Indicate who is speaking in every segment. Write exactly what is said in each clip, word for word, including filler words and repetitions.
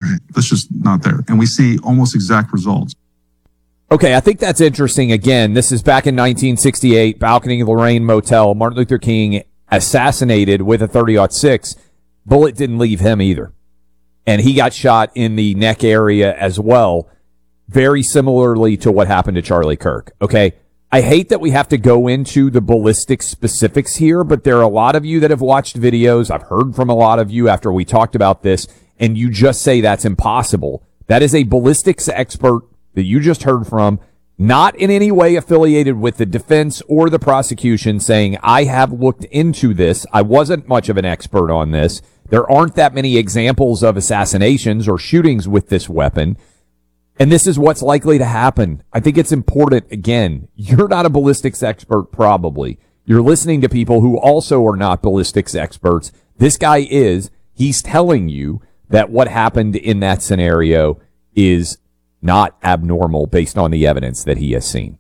Speaker 1: That's just not there. And we see almost exact results.
Speaker 2: Okay, I think that's interesting. Again, this is back in nineteen sixty-eight, Balcony Lorraine Motel, Martin Luther King assassinated with a thirty aught six. Bullet didn't leave him either. And he got shot in the neck area as well, very similarly to what happened to Charlie Kirk. Okay, I hate that we have to go into the ballistic specifics here, but there are a lot of you that have watched videos. I've heard from a lot of you after we talked about this, and you just say that's impossible. That is a ballistics expert that you just heard from, not in any way affiliated with the defense or the prosecution, saying, I have looked into this. I wasn't much of an expert on this. There aren't that many examples of assassinations or shootings with this weapon. And this is what's likely to happen. I think it's important. Again, you're not a ballistics expert, probably. You're listening to people who also are not ballistics experts. This guy is. He's telling you that what happened in that scenario is not abnormal based on the evidence that he has seen.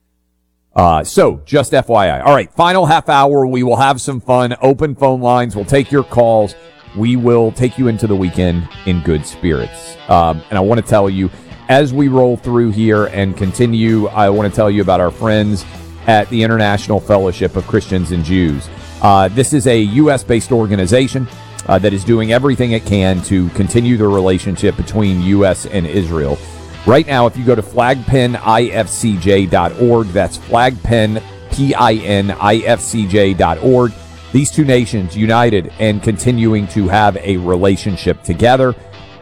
Speaker 2: Uh, so, just F Y I. All right, final half hour. We will have some fun. Open phone lines. We'll take your calls. We will take you into the weekend in good spirits. Um, and I want to tell you, as we roll through here and continue, I want to tell you about our friends at the International Fellowship of Christians and Jews. Uh, this is a U S-based organization uh, that is doing everything it can to continue the relationship between U S and Israel. Right now, if you go to flag pin I F C J dot org, that's flagpen, P I N, I F C J dot org, these two nations united and continuing to have a relationship together.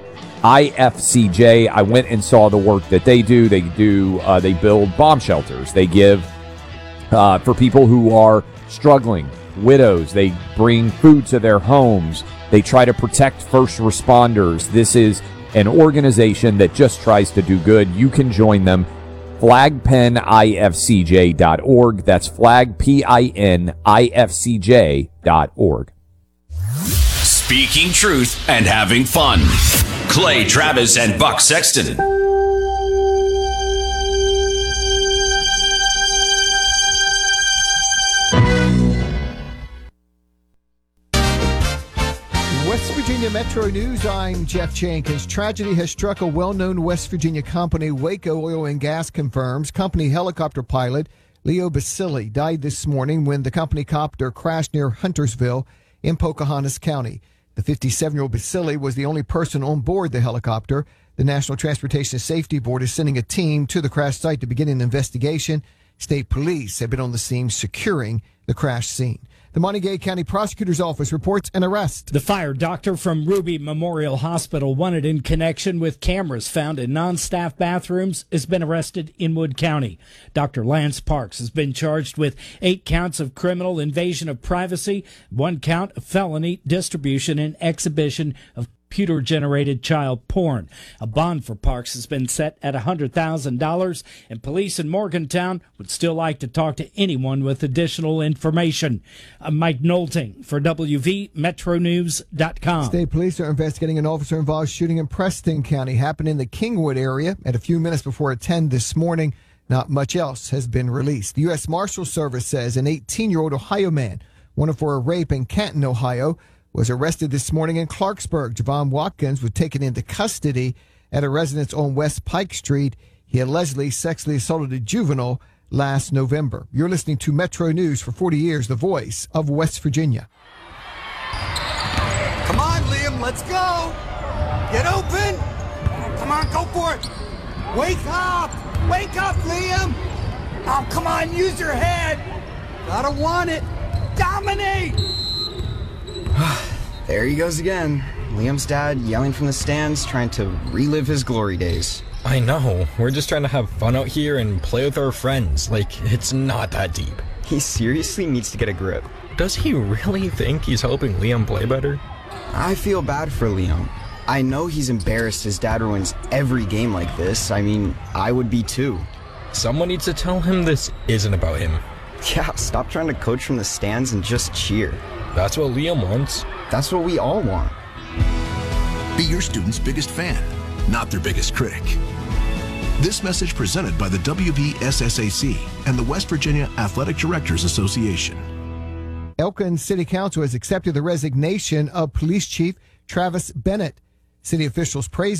Speaker 2: I F C J, I went and saw the work that they do. They do, uh, they build bomb shelters. They give, uh, for people who are struggling, widows. They bring food to their homes. They try to protect first responders. This is an organization that just tries to do good. You can join them. flagpen I F C J dot org. That's flag, P I N, I F C J dot org.
Speaker 3: Speaking truth and having fun. Clay Travis and Buck Sexton.
Speaker 4: West Virginia Metro News, I'm Jeff Jenkins. Tragedy has struck a well-known West Virginia company. Waco Oil and Gas confirms company helicopter pilot Leo Basili died this morning when the company copter crashed near Huntersville in Pocahontas County. The fifty-seven-year-old Basili was the only person on board the helicopter. The National Transportation Safety Board is sending a team to the crash site to begin an investigation. State police have been on the scene securing the crash scene. The Montague County Prosecutor's Office reports an arrest.
Speaker 5: The fire doctor from Ruby Memorial Hospital, wanted in connection with cameras found in non-staff bathrooms, has been arrested in Wood County. Doctor Lance Parks has been charged with eight counts of criminal invasion of privacy, one count of felony distribution and exhibition of computer-generated child porn. A bond for Parks has been set at one hundred thousand dollars, and police in Morgantown would still like to talk to anyone with additional information. I'm Mike Knowlting for W V Metro News dot com.
Speaker 4: State police are investigating an officer-involved shooting in Preston County. Happened in the Kingwood area at a few minutes before ten this morning. Not much else has been released. The U S Marshal Service says an eighteen-year-old Ohio man, wanted for a rape in Canton, Ohio, was arrested this morning in Clarksburg. Javon Watkins was taken into custody at a residence on West Pike Street. He allegedly sexually assaulted a juvenile last November. You're listening to Metro News for forty years, the voice of West Virginia.
Speaker 6: Come on, Liam, let's go. Get open. Come on, go for it. Wake up. Wake up, Liam. Oh, come on, use your head. Gotta want it. Dominate.
Speaker 7: There he goes again. Liam's dad yelling from the stands, trying to relive his glory days.
Speaker 8: I know. We're just trying to have fun out here and play with our friends. Like, it's not that deep.
Speaker 7: He seriously needs to get a grip.
Speaker 8: Does he really think he's helping Liam play better?
Speaker 7: I feel bad for Liam. I know he's embarrassed his dad ruins every game like this. I mean, I would be too.
Speaker 8: Someone needs to tell him this isn't about him.
Speaker 7: Yeah, stop trying to coach from the stands and just cheer.
Speaker 8: That's what Liam wants.
Speaker 7: That's what we all want.
Speaker 9: Be your student's biggest fan, not their biggest critic. This message presented by the W V S S A C and the West Virginia Athletic Directors Association.
Speaker 4: Elkins City Council has accepted the resignation of Police Chief Travis Bennett. City officials praised